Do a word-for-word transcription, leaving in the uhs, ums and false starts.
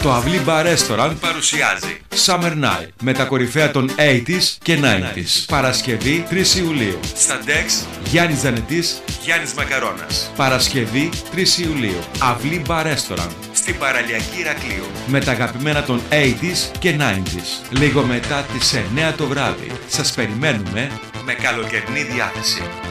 Το Αυλή Bar Restaurant παρουσιάζει Summer Night με τα κορυφαία των ογδόντα και ενενήντα. Παρασκευή τρεις Ιουλίου. Στα Dex Γιάννης Ζανετής, Γιάννης Μακαρώνας. Παρασκευή τρεις Ιουλίου. Αυλή Bar Restaurant στην παραλιακή Ηρακλείου. Με τα αγαπημένα των ογδόντα και ενενήντα. Λίγο μετά τις εννιά το βράδυ. Σας περιμένουμε με καλοκαιρινή διάθεση.